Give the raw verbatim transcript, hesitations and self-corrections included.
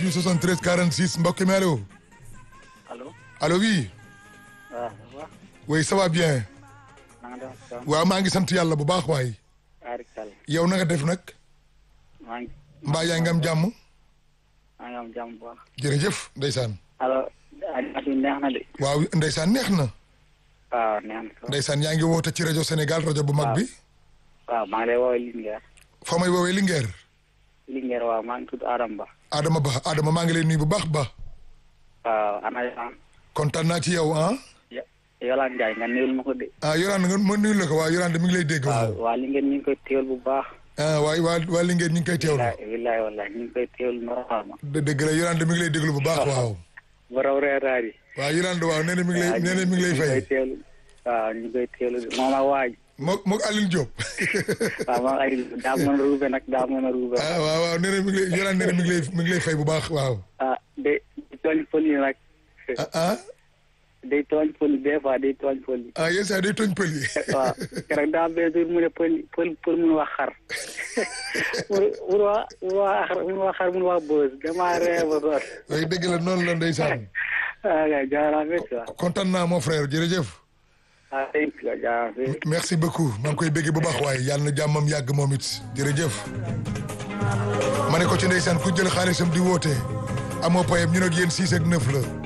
soixante-treize quarante-six mbokk mi allo. allo. allo oui. waaw ça va. oui ça va bien. na nga def. waaw maa ngi sant yàlla bu baax waay. Arikal. yow na nga def nag. maa ngi. mbaa yaa ngi am jàmm. maa ngi am jàmm bu baax. jërëjëf ndeysaan. alors. animation neex na de. waaw ndeysaan neex na. waaw neex na. ndeysaan yaa ngi woote ci rajo Sénégal rajo bu mag bi. waaw maa ngi lay woowee Linguère. foo may woowee Linguère. Linguère waaw maa ngi tudd Adama Ba. Adama Ba Adama maa ngi lay nuyu bu baax ba. waaw ana Yolaan. kontaan naa ci yow ah. Yolaan Ndiaye nga nuyul ma ko de. ah Yolaan nga ma nuyu la ko waaw Yolaan de mi ngi lay dégg. waaw waa Linguère ñu ngi koy teewal bu baax. ah waay waa waa Linguère ñu ngi koy teewlu. wilaay wilaay ñu ngi koy teewal normalement. dëgg la Yolaan de mi ngi lay déglu bu baax waaw. ba raw reeraar yi. waaw Yolaan de waaw nee na mi ngi lay nee na mi ngi lay fay. waaw ñu ngi koy teewlu moom ak waaj. moog moog Aline Diop. waaw moom ay daa mën a ruube nag daa mën a ruube. ah waaw waaw nee na mi ngi lay Yolaan nee na mi ngi lay mi ngi lay fay bu baax waaw. ah de di tooñ pël yi nag. ah ah. day tooñ pël yi des fois day tooñ pël yi. ah yéen saa day tooñ pël yi. waaw keroog daa benn jour mu ne pël pël pël mun wax xar. mun mun wax mun wax xar mun wax xar mun wax bëus damaa ree ba soor. waaye dëgg la noonu la ndeysaan. ah kay jaaraama quoi. kontaan naa mon frère jërëjëf. ah thank you jaaraama. merci beaucoup maa ngi koy bëggee bu baax waaye yàlla na jàmmam yàgg moom it jërëjëf. ma ne ko ci ndeysaan ku jël xaalisam di woote amoo payam ñu ne ak yéen six ak neuf la.